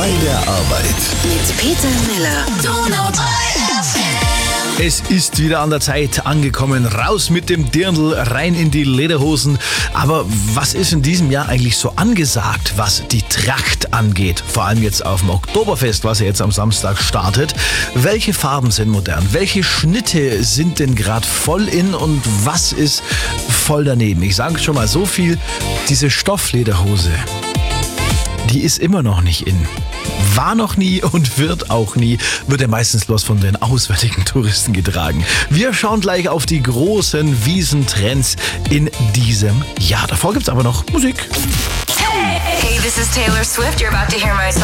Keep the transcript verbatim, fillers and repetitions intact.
Bei der Arbeit. Mit Peter Miller. Es ist wieder an der Zeit angekommen. Raus mit dem Dirndl, rein in die Lederhosen. Aber was ist in diesem Jahr eigentlich so angesagt, was die Tracht angeht? Vor allem jetzt auf dem Oktoberfest, was ja jetzt am Samstag startet. Welche Farben sind modern? Welche Schnitte sind denn gerade voll in und was ist voll daneben? Ich sage schon mal so viel, diese Stofflederhose, die ist immer noch nicht in. War noch nie und wird auch nie, wird ja meistens bloß von den auswärtigen Touristen getragen. Wir schauen gleich auf die großen Wiesentrends in diesem Jahr. Davor gibt's aber noch Musik. Hey, this is Taylor Swift. You're about to hear my song.